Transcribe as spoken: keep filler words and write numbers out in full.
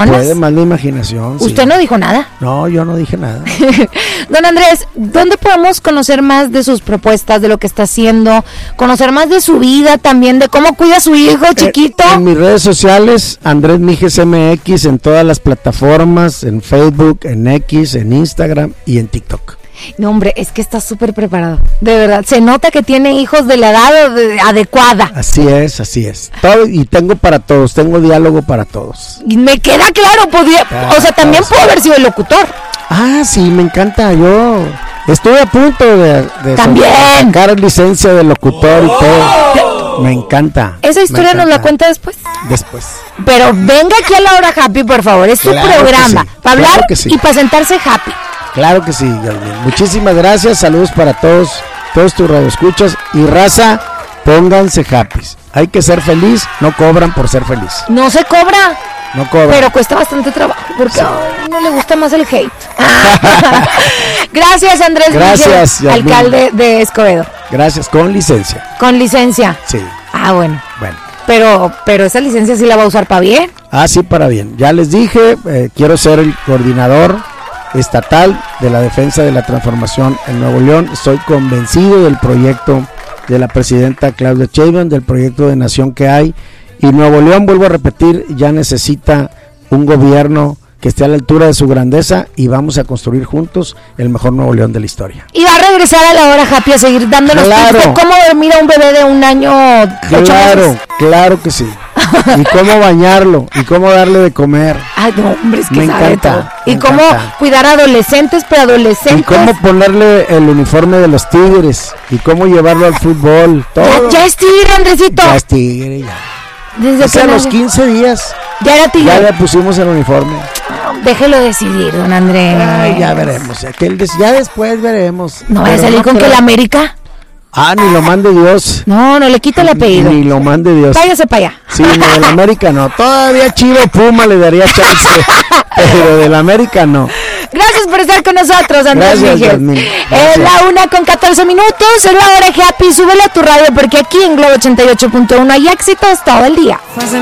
Puede más la imaginación. ¿Usted sí. no dijo nada? No, yo no dije nada. Don Andrés, ¿dónde podemos conocer más de sus propuestas, de lo que está haciendo? Conocer más de su vida también, de cómo cuida a su hijo chiquito. Eh, en mis redes sociales, Andrés Mijes M X, en todas las plataformas, en Facebook, en X, en Instagram y en TikTok. No, hombre, es que está súper preparado, de verdad, se nota que tiene hijos de la edad de, adecuada. Así es, así es, todo, y tengo para todos, tengo diálogo para todos. Y me queda claro, podía, ah, o sea, también pudo haber sido el locutor. Ah, sí, me encanta, yo estuve a punto de, de también sacar licencia de locutor oh. y todo, me encanta. Esa historia nos la cuenta después. Después. Pero venga aquí a la hora happy, por favor, es claro su programa, sí, para hablar claro que sí. y para sentarse happy. Claro que sí, Yasmin. Muchísimas gracias, saludos para todos, todos tus radioescuchas y raza, pónganse happy. Hay que ser feliz, no cobran por ser feliz. No se cobra. No cobran. Pero cuesta bastante trabajo, porque sí. ay, no le gusta más el hate. Gracias, Andrés Gracias, Miguel, alcalde de Escobedo. Gracias, con licencia. Con licencia. Sí. Ah, bueno. Bueno. Pero, pero esa licencia sí la va a usar para bien. Ah, sí, para bien. Ya les dije, eh, quiero ser el coordinador estatal de la defensa de la transformación en Nuevo León. Estoy convencido del proyecto de la presidenta Claudia Sheinbaum, del proyecto de nación que hay, y Nuevo León, vuelvo a repetir, ya necesita un gobierno que esté a la altura de su grandeza y vamos a construir juntos el mejor Nuevo León de la historia. Y va a regresar a la hora happy a seguir dándonos claro. tips de cómo dormir a un bebé de un año, ocho Claro, meses. claro que sí. Y cómo bañarlo, y cómo darle de comer. Ay, no, hombre, es que me sabe encanta, todo. me Y cómo encanta. cuidar a adolescentes, preadolescentes. Y cómo ponerle el uniforme de los Tigres, y cómo llevarlo al fútbol, todo. Ya, ya es tigre, Andresito. Ya es Tigre, ya. Desde O sea, a que los nació. quince días Ya era tigre. ya le pusimos el uniforme. Déjelo decidir, don Andrés. Ay, ya veremos. Aquel des- ya después veremos. No vaya a Pero salir no con creo. que la América. Ah, ni lo mande Dios. No, no le quita el apellido. Ni lo mande Dios. Váyase para allá. Sí, no, del América no. Todavía Chivo Puma le daría chance. Pero del América no. Gracias por estar con nosotros, Andrés Gracias, Miguel. Yasmín. Es Gracias. la una con catorce minutos, es la hora happy. Súbele a tu radio porque aquí en Globo ochenta y ocho punto uno hay éxitos todo el día.